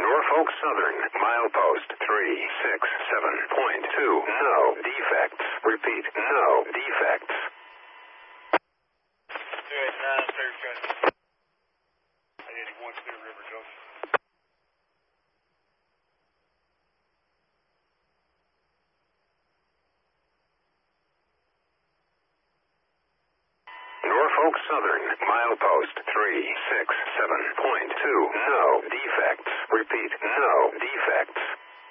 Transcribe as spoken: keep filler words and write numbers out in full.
Norfolk Southern, milepost three six seven point two. No defects. Repeat, no defects. two eight nine, clear cut. eight eighty-one, Clear River, Joseph. Norfolk Southern, milepost three six seven point two. No defects. Repeat, no defects.